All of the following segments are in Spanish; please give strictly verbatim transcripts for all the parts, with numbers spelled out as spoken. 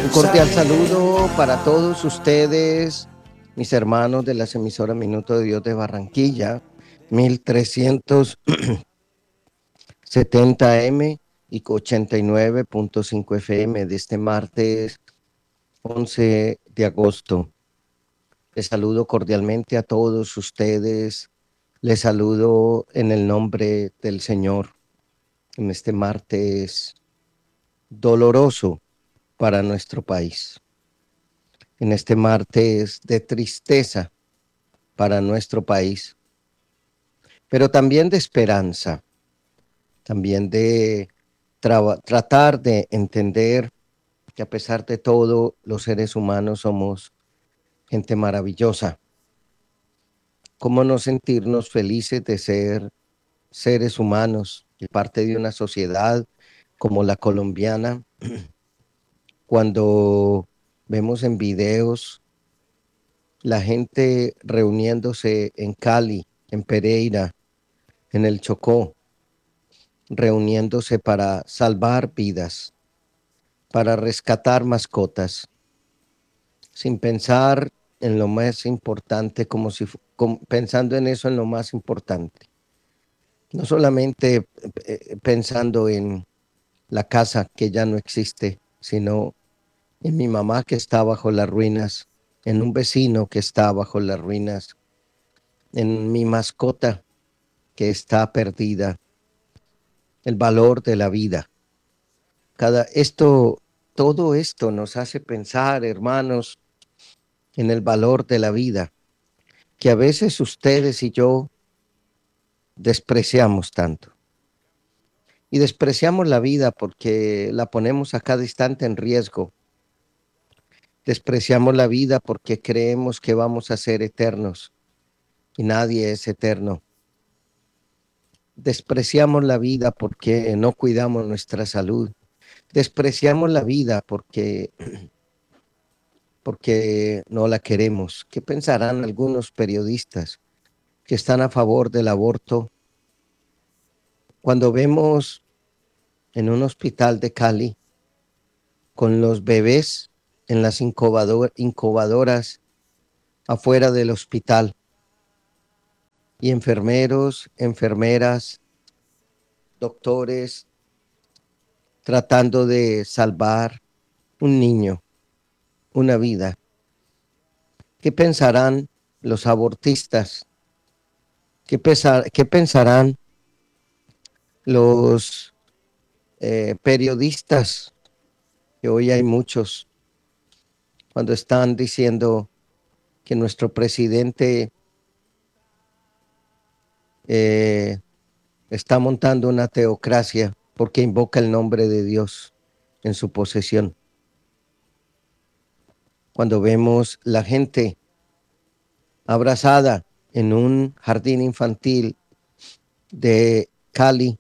Un cordial saludo para todos ustedes, mis hermanos de las emisoras Minuto de Dios de Barranquilla, mil trescientos setenta M y ochenta y nueve punto cinco F M de este martes once de agosto. Les saludo cordialmente a todos ustedes. Les saludo en el nombre del Señor en este martes doloroso para nuestro país. En este martes de tristeza para nuestro país, pero también de esperanza, también de tra tratar de entender que a pesar de todo, los seres humanos somos gente maravillosa. ¿Cómo no sentirnos felices de ser seres humanos y parte de una sociedad como la colombiana? Cuando vemos en videos la gente reuniéndose en Cali, en Pereira, en el Chocó, reuniéndose para salvar vidas, para rescatar mascotas, sin pensar en lo más importante, como si como, pensando en eso en lo más importante. No solamente eh, pensando en la casa que ya no existe, sino en mi mamá que está bajo las ruinas, en un vecino que está bajo las ruinas, en mi mascota que está perdida, el valor de la vida. Cada esto, todo esto nos hace pensar, hermanos, en el valor de la vida, que a veces ustedes y yo despreciamos tanto. Y despreciamos la vida porque la ponemos a cada instante en riesgo. Despreciamos la vida porque creemos que vamos a ser eternos y nadie es eterno. Despreciamos la vida porque no cuidamos nuestra salud. Despreciamos la vida porque porque no la queremos. ¿Qué pensarán algunos periodistas que están a favor del aborto cuando vemos en un hospital de Cali con los bebés en las incubador, incubadoras afuera del hospital y enfermeros, enfermeras, doctores tratando de salvar un niño, una vida? ¿Qué pensarán los abortistas? ¿Qué, pesar, qué pensarán los eh, periodistas, que hoy hay muchos, cuando están diciendo que nuestro presidente eh, está montando una teocracia porque invoca el nombre de Dios en su posesión? Cuando vemos la gente abrazada en un jardín infantil de Cali,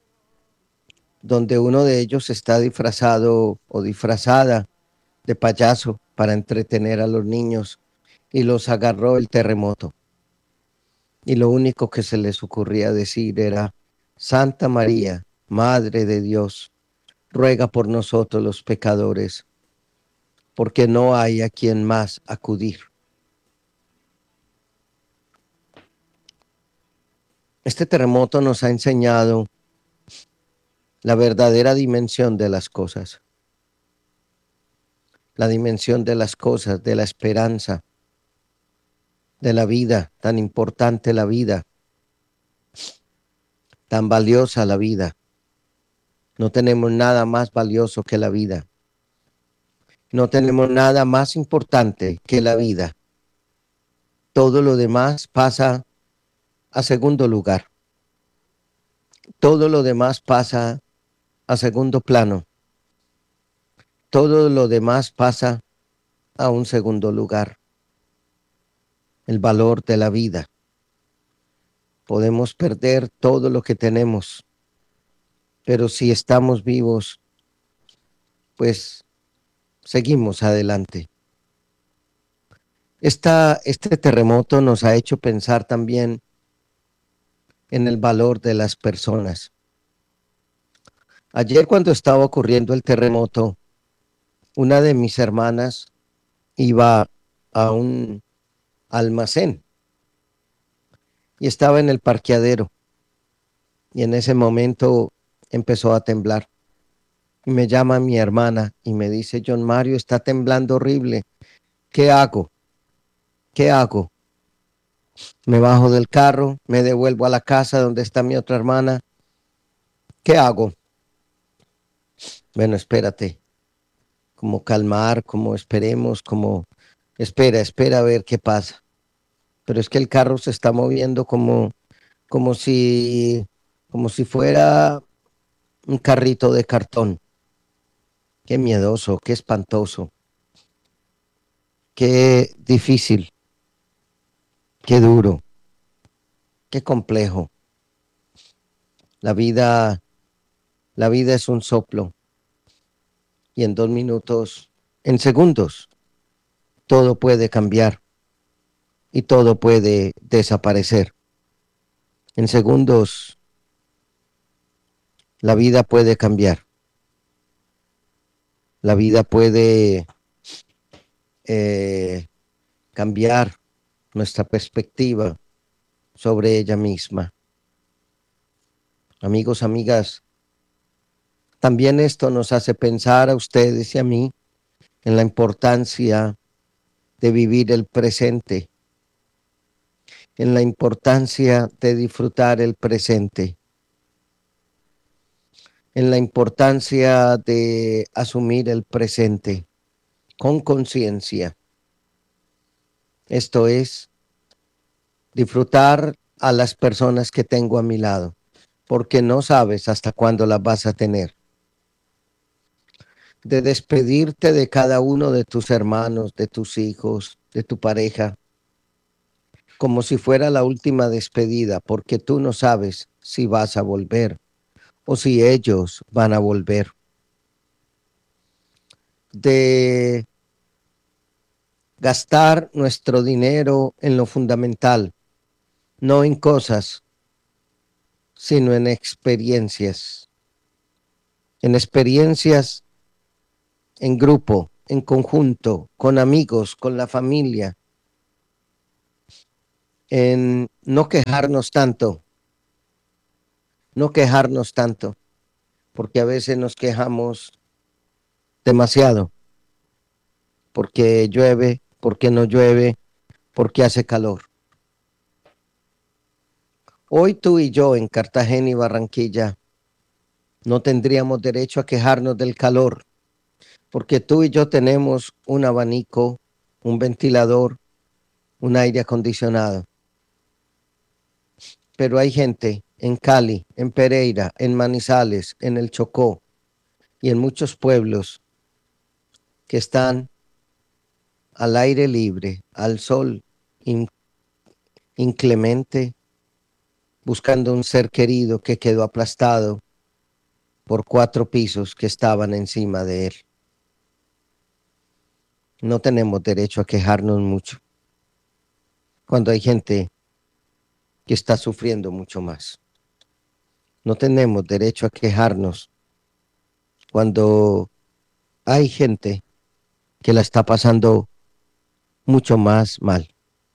donde uno de ellos está disfrazado o disfrazada de payaso para entretener a los niños y los agarró el terremoto. Y lo único que se les ocurría decir era: Santa María, Madre de Dios, ruega por nosotros los pecadores, porque no hay a quien más acudir. Este terremoto nos ha enseñado la verdadera dimensión de las cosas, la dimensión de las cosas, de la esperanza, de la vida, tan importante la vida, tan valiosa la vida. No tenemos nada más valioso que la vida. No tenemos nada más importante que la vida. Todo lo demás pasa a segundo lugar. Todo lo demás pasa a segundo plano. Todo lo demás pasa a un segundo lugar. El valor de la vida. Podemos perder todo lo que tenemos, pero si estamos vivos, pues seguimos adelante. Esta, este terremoto nos ha hecho pensar también en el valor de las personas. Ayer, cuando estaba ocurriendo el terremoto, una de mis hermanas iba a un almacén y estaba en el parqueadero y en ese momento empezó a temblar. Y me llama mi hermana y me dice, John Mario, está temblando horrible. ¿Qué hago? ¿Qué hago? Me bajo del carro, me devuelvo a la casa donde está mi otra hermana. ¿Qué hago? Bueno, espérate, como calmar, como esperemos, como espera, espera a ver qué pasa. Pero es que el carro se está moviendo como, como si, como si fuera un carrito de cartón. Qué miedoso, qué espantoso, qué difícil, qué duro, qué complejo. La vida, la vida es un soplo y en dos minutos, en segundos, todo puede cambiar y todo puede desaparecer. En segundos, la vida puede cambiar. La vida puede eh, cambiar nuestra perspectiva sobre ella misma. Amigos, amigas, también esto nos hace pensar a ustedes y a mí en la importancia de vivir el presente, en la importancia de disfrutar el presente, en la importancia de asumir el presente con conciencia. Esto es disfrutar a las personas que tengo a mi lado, porque no sabes hasta cuándo las vas a tener. De despedirte de cada uno de tus hermanos, de tus hijos, de tu pareja, como si fuera la última despedida, porque tú no sabes si vas a volver o si ellos van a volver. De gastar nuestro dinero en lo fundamental, no en cosas, sino en experiencias, en experiencias en grupo, en conjunto, con amigos, con la familia, en no quejarnos tanto, no quejarnos tanto, porque a veces nos quejamos demasiado, porque llueve, porque no llueve, porque hace calor. Hoy tú y yo en Cartagena y Barranquilla no tendríamos derecho a quejarnos del calor, porque tú y yo tenemos un abanico, un ventilador, un aire acondicionado. Pero hay gente en Cali, en Pereira, en Manizales, en el Chocó y en muchos pueblos que están al aire libre, al sol in- inclemente, buscando un ser querido que quedó aplastado por cuatro pisos que estaban encima de él. No tenemos derecho a quejarnos mucho cuando hay gente que está sufriendo mucho más. No tenemos derecho a quejarnos cuando hay gente que la está pasando mucho más mal.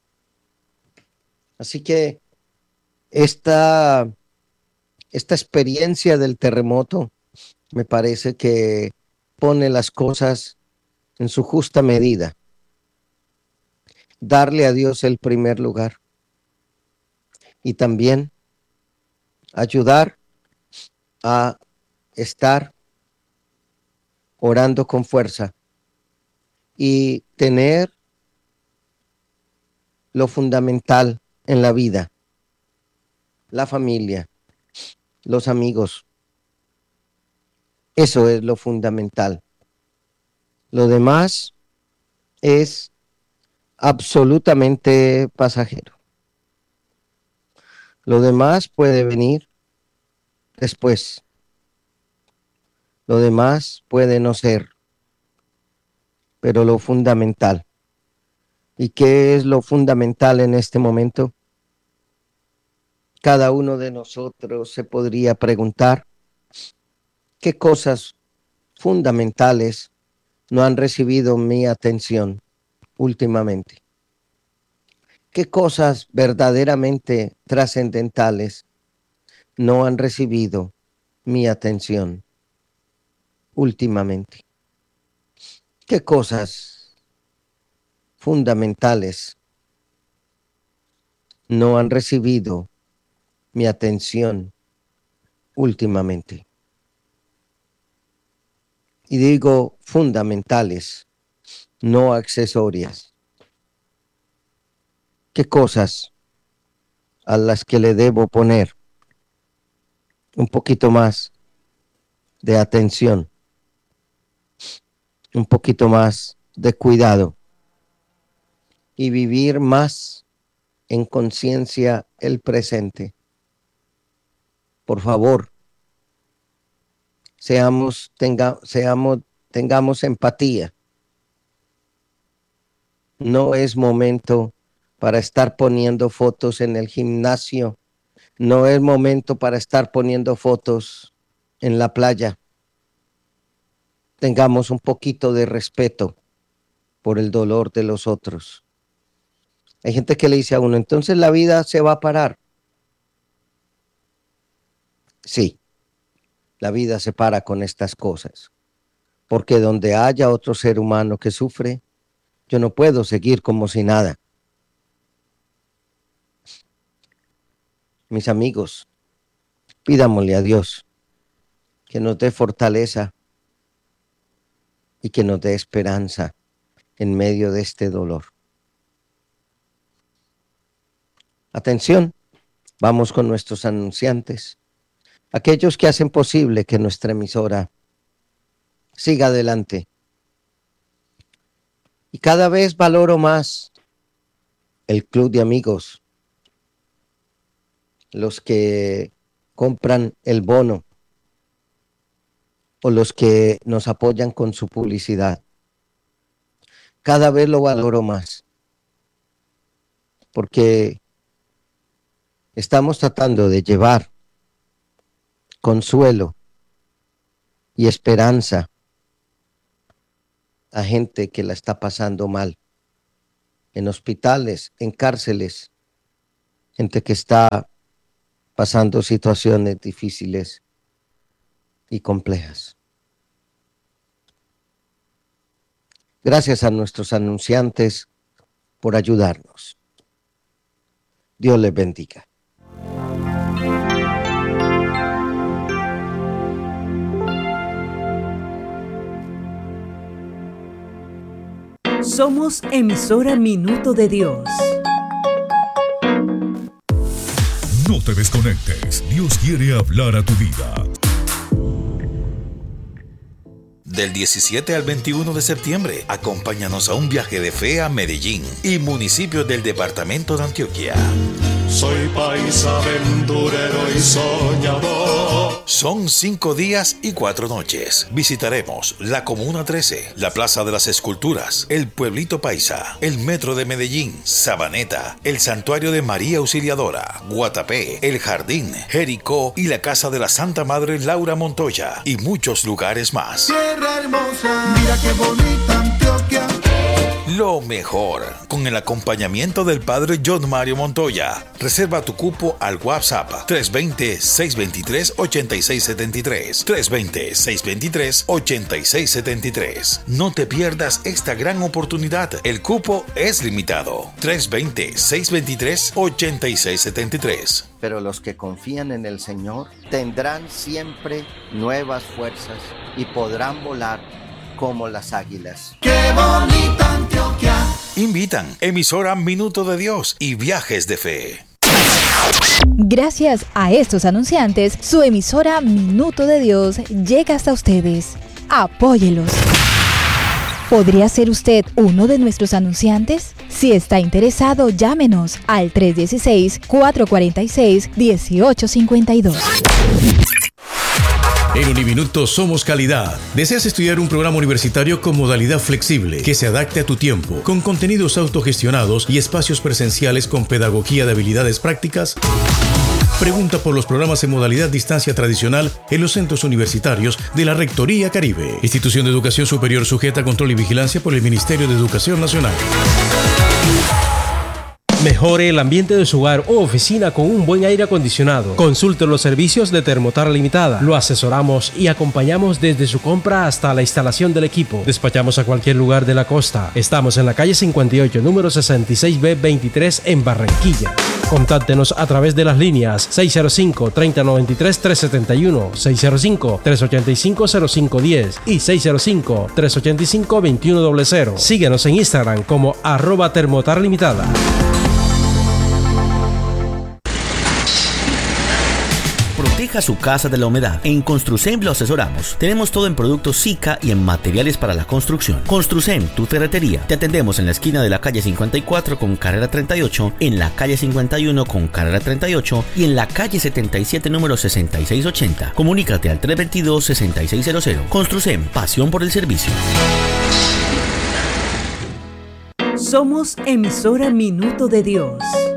Así que esta, esta experiencia del terremoto me parece que pone las cosas en su justa medida. Darle a Dios el primer lugar y también ayudar a estar orando con fuerza y tener lo fundamental en la vida, la familia, los amigos. Eso es lo fundamental. Lo demás es absolutamente pasajero. Lo demás puede venir después. Lo demás puede no ser, pero lo fundamental. ¿Y qué es lo fundamental en este momento? Cada uno de nosotros se podría preguntar qué cosas fundamentales no han recibido mi atención últimamente? ¿Qué cosas verdaderamente trascendentales no han recibido mi atención últimamente? ¿Qué cosas fundamentales no han recibido mi atención últimamente? Y digo fundamentales, no accesorias. ¿Qué cosas a las que le debo poner un poquito más de atención, un poquito más de cuidado y vivir más en conciencia el presente? Por favor, seamos, tenga, seamos, tengamos empatía. No es momento para estar poniendo fotos en el gimnasio. No es momento para estar poniendo fotos en la playa. Tengamos un poquito de respeto por el dolor de los otros. Hay gente que le dice a uno, entonces la vida se va a parar. Sí, la vida se para con estas cosas. Porque donde haya otro ser humano que sufre, yo no puedo seguir como si nada. Mis amigos, pidámosle a Dios que nos dé fortaleza y que nos dé esperanza en medio de este dolor. Atención, vamos con nuestros anunciantes, aquellos que hacen posible que nuestra emisora siga adelante. Y cada vez valoro más el club de amigos, los que compran el bono o los que nos apoyan con su publicidad. Cada vez lo valoro más, porque estamos tratando de llevar consuelo y esperanza a gente que la está pasando mal, en hospitales, en cárceles, gente que está pasando situaciones difíciles y complejas. Gracias a nuestros anunciantes por ayudarnos. Dios les bendiga. Somos emisora Minuto de Dios. No te desconectes. Dios quiere hablar a tu vida. Del diecisiete al veintiuno de septiembre, acompáñanos a un viaje de fe a Medellín y municipios del departamento de Antioquia. Soy paisa aventurero y soñador. Son cinco días y cuatro noches. Visitaremos la Comuna trece, la Plaza de las Esculturas, el Pueblito Paisa, el Metro de Medellín, Sabaneta, el Santuario de María Auxiliadora, Guatapé, el Jardín, Jericó y la Casa de la Santa Madre Laura Montoya y muchos lugares más. Tierra hermosa, mira qué bonita Antioquia. Lo mejor, con el acompañamiento del Padre John Mario Montoya. Reserva tu cupo al WhatsApp tres dos cero, seis dos tres, ocho seis siete tres, tres dos cero, seis dos tres, ocho seis siete tres. No te pierdas esta gran oportunidad. El cupo es limitado. tres dos cero, seis dos tres, ocho seis siete tres. Pero los que confían en el Señor tendrán siempre nuevas fuerzas y podrán volar como las águilas. ¡Qué bonita Antioquia! Invitan emisora Minuto de Dios y Viajes de Fe. Gracias a estos anunciantes, su emisora Minuto de Dios llega hasta ustedes. Apóyelos. ¿Podría ser usted uno de nuestros anunciantes? Si está interesado, llámenos al tres uno seis, cuatro cuatro seis, uno ocho cinco dos. En Uniminuto somos calidad. ¿Deseas estudiar un programa universitario con modalidad flexible que se adapte a tu tiempo, con contenidos autogestionados y espacios presenciales con pedagogía de habilidades prácticas? Pregunta por los programas en modalidad distancia tradicional en los centros universitarios de la Rectoría Caribe, institución de educación superior sujeta a control y vigilancia por el Ministerio de Educación Nacional. Mejore el ambiente de su hogar o oficina con un buen aire acondicionado. Consulte los servicios de Termotar Limitada. Lo asesoramos y acompañamos desde su compra hasta la instalación del equipo. Despachamos a cualquier lugar de la costa. Estamos en la calle cincuenta y ocho, número sesenta y seis B veintitrés en Barranquilla. Contáctenos a través de las líneas seis cero cinco, tres cero nueve tres, tres siete uno, seis cero cinco, tres ocho cinco, cero cinco uno cero y seis cero cinco, tres ocho cinco, dos uno cero cero. Síguenos en Instagram como arroba Termotar Limitada. Proteja su casa de la humedad. En Construcem lo asesoramos. Tenemos todo en productos Sika y en materiales para la construcción. Construcem, tu ferretería. Te atendemos en la esquina de la calle cincuenta y cuatro con carrera treinta y ocho, en la calle cincuenta y uno con carrera treinta y ocho y en la calle setenta y siete número sesenta y seis ochenta. Comunícate al tres dos dos, seis seis cero cero. Construcem, pasión por el servicio. Somos emisora Minuto de Dios.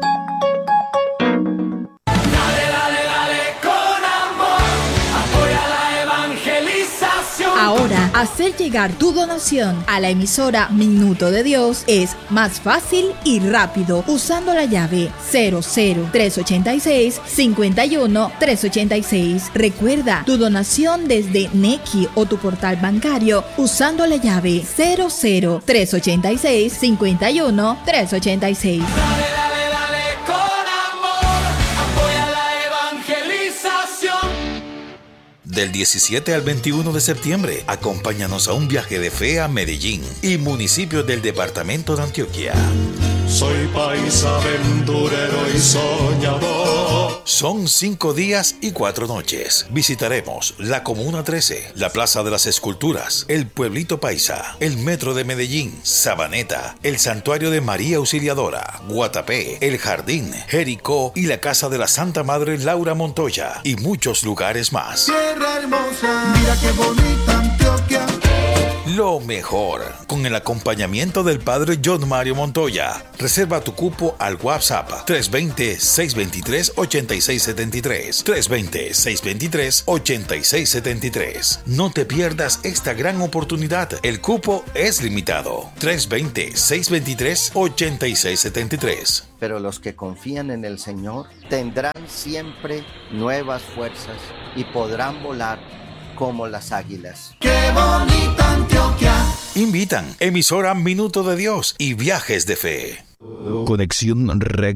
Ahora, hacer llegar tu donación a la emisora Minuto de Dios es más fácil y rápido usando la llave cero cero tres ocho seis, cinco uno tres ocho seis. Recuerda tu donación desde Nequi o tu portal bancario usando la llave cero cero tres ocho seis, cinco uno tres ocho seis. Del diecisiete al veintiuno de septiembre, acompáñanos a un viaje de fe a Medellín y municipios del departamento de Antioquia. Soy paisa aventurero y soñador. Son cinco días y cuatro noches. Visitaremos la Comuna trece, la Plaza de las Esculturas, el Pueblito Paisa, el Metro de Medellín, Sabaneta, el Santuario de María Auxiliadora, Guatapé, el Jardín, Jericó y la Casa de la Santa Madre Laura Montoya y muchos lugares más. Tierra hermosa, mira qué bonita Antioquia. Lo mejor, con el acompañamiento del Padre John Mario Montoya. Reserva tu cupo al WhatsApp tres dos cero, seis dos tres, ocho seis siete tres, tres dos cero, seis dos tres, ocho seis siete tres. No te pierdas esta gran oportunidad. El cupo es limitado. tres dos cero, seis dos tres, ocho seis siete tres. Pero los que confían en el Señor tendrán siempre nuevas fuerzas y podrán volar como las águilas. ¡Qué bonita Antioquia! Invitan emisora Minuto de Dios y Viajes de Fe. Conexión Reg